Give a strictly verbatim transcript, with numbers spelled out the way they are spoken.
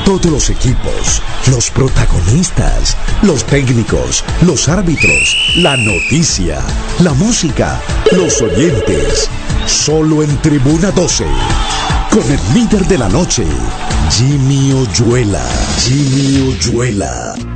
Todos los equipos, los protagonistas, los técnicos, los árbitros, la noticia, la música, los oyentes. Solo en Tribuna doce. Con el líder de la noche, Jimmy Oyuela. Jimmy Oyuela.